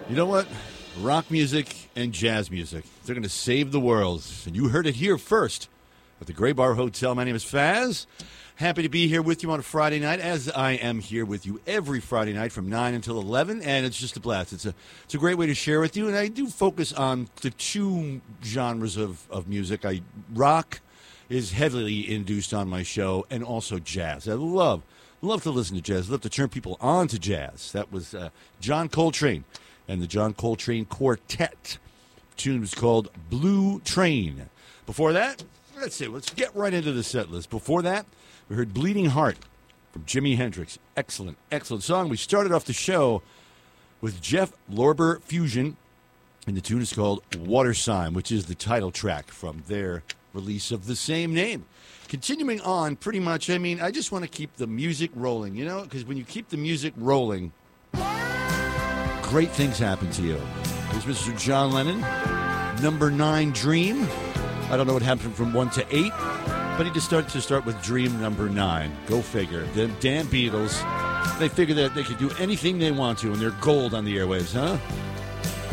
You know what? Rock music and jazz music. They're going to save the world. And you heard it here first at the Gray Bar Hotel. My name is Faz. Happy to be here with you on a Friday night, as I am here with you every Friday night from 9 until 11, and it's just a blast. It's a great way to share with you, and I do focus on the two genres of music. Rock is heavily induced on my show, and also jazz. I love to listen to jazz. I love to turn people on to jazz. That was John Coltrane and the John Coltrane Quartet. The tune was called Blue Train. Before that, let's get right into the set list. Before that, we heard Bleeding Heart from Jimi Hendrix. Excellent song. We started off the show with Jeff Lorber Fusion, and the tune is called Water Sign, which is the title track from their release of the same name. Continuing on, pretty much, I just want to keep the music rolling, because when you keep the music rolling, great things happen to you. There's Mr. John Lennon, number 9, Dream. I don't know what happened from 1 to 8. But he just started to start with Dream number 9. Go figure. The damn Beatles, they figure that they could do anything they want to, and they're gold on the airwaves, huh?